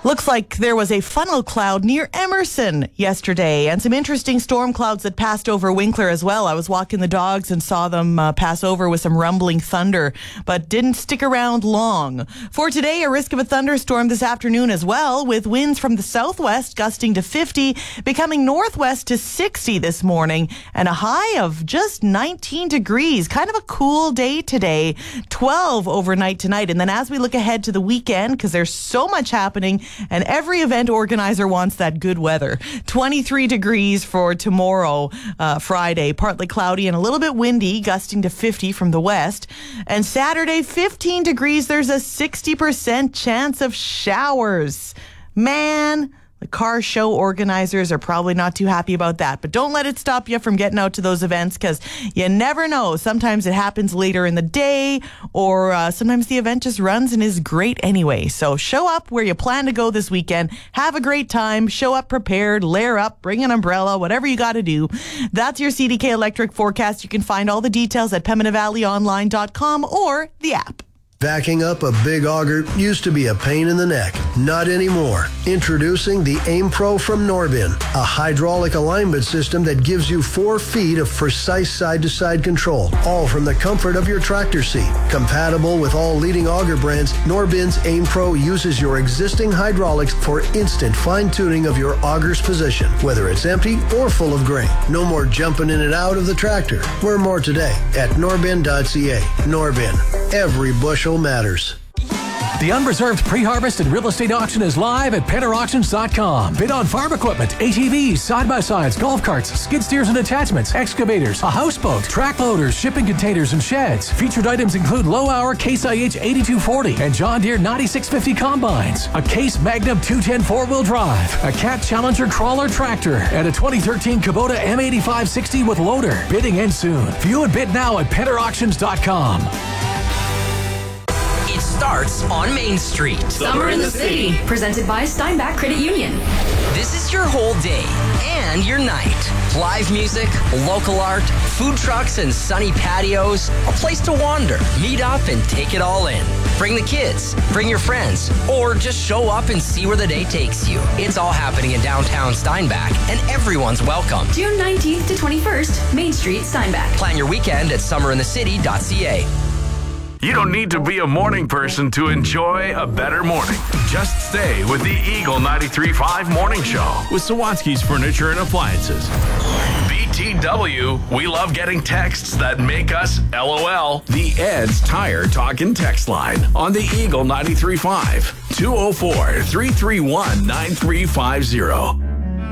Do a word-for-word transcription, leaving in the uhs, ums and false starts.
Looks like there was a funnel cloud near Emerson yesterday and some interesting storm clouds that passed over Winkler as well. I was walking the dogs and saw them uh, pass over with some rumbling thunder, but didn't stick around long. For today, a risk of a thunderstorm this afternoon as well, with winds from the southwest gusting to fifty, becoming northwest to sixty this morning, and a high of just nineteen degrees. Kind of a cool day today, twelve overnight tonight. And then as we look ahead to the weekend, because there's so much happening, and every event organizer wants that good weather. twenty-three degrees for tomorrow, uh, Friday. Partly cloudy and a little bit windy, gusting to fifty from the west. And Saturday, fifteen degrees. There's a sixty percent chance of showers. Man, the car show organizers are probably not too happy about that. But don't let it stop you from getting out to those events, because you never know. Sometimes it happens later in the day, or uh, sometimes the event just runs and is great anyway. So show up where you plan to go this weekend. Have a great time. Show up prepared. Layer up. Bring an umbrella. Whatever you got to do. That's your C D K Electric forecast. You can find all the details at Pembina Valley Online dot com or the app. Backing up a big auger used to be a pain in the neck. Not anymore. Introducing the Aim Pro from Norbin, a hydraulic alignment system that gives you four feet of precise side-to-side control, all from the comfort of your tractor seat. Compatible with all leading auger brands, Norbin's Aim Pro uses your existing hydraulics for instant fine-tuning of your auger's position, whether it's empty or full of grain. No more jumping in and out of the tractor. Learn more today at norbin dot c a. Norbin. Every bushel matters. The unreserved pre-harvest and real estate auction is live at penner auctions dot com. Bid on farm equipment, A T Vs, side-by-sides, golf carts, skid steers and attachments, excavators, a houseboat, track loaders, shipping containers, and sheds. Featured items include low-hour Case I H eighty-two forty and John Deere ninety-six fifty combines, a Case Magnum two ten four-wheel drive, a Cat Challenger crawler tractor, and a twenty thirteen Kubota M eighty-five sixty with loader. Bidding ends soon. View and bid now at penner auctions dot com. It starts on Main Street. Summer in the City, presented by Steinbach Credit Union. This is your whole day and your night. Live music, local art, food trucks and sunny patios, a place to wander, meet up and take it all in. Bring the kids, bring your friends, or just show up and see where the day takes you. It's all happening in downtown Steinbach, and everyone's welcome. June nineteenth to twenty-first, Main Street, Steinbach. Plan your weekend at summer in the city dot c a. You don't need to be a morning person to enjoy a better morning. Just stay with the Eagle ninety-three point five Morning Show with Sawatsky's Furniture and Appliances. B T W, we love getting texts that make us LOL. The Ed's Tire Talk and Text Line on the Eagle ninety-three point five. two oh four, three three one, nine three five zero.